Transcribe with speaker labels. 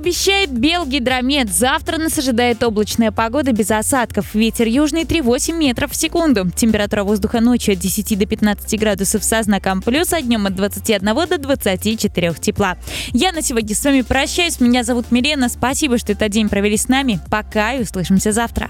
Speaker 1: обещает Белгидромет, завтра нас ожидает облачная погода без осадков. Ветер южный 3,8 метров в секунду. Температура воздуха ночью от 10 до 15 градусов со знаком плюс, а днем от 21 до 24 тепла. Я на сегодня с вами прощаюсь. Меня зовут Милена. Спасибо, что этот день провели с нами. Пока и услышимся завтра.